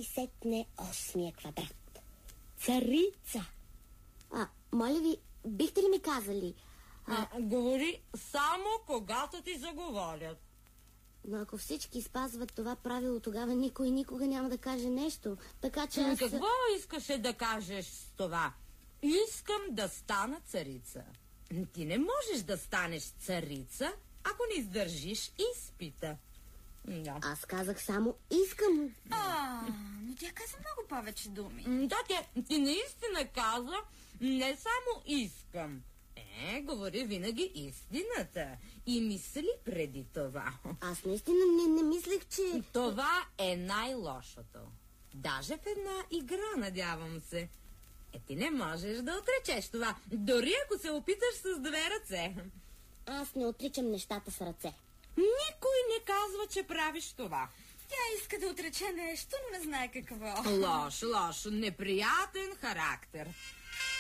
най-сетне 8-я квадрат. Царица. Моля ви, бихте ли ми казали? Говори само когато ти заговорят. Но ако всички спазват това правило, тогава никой никога няма да каже нещо. Така че аз... Какво искаше да кажеш с това? Искам да стана царица. Ти не можеш да станеш царица, ако не издържиш изпита. Да. Аз казах само искам. Но тя каза много повече думи. Да, ти наистина каза не само искам. Говори винаги истината. И мисли преди това. Аз наистина не мислех, че... Това е най-лошото. Даже в една игра, надявам се. Ти не можеш да отречеш това, дори ако се опиташ с 2 ръце. Аз не отричам нещата с ръце. Никой не казва, че правиш това. Тя иска да отрече нещо, но не знае какво. Лош, неприятен характер.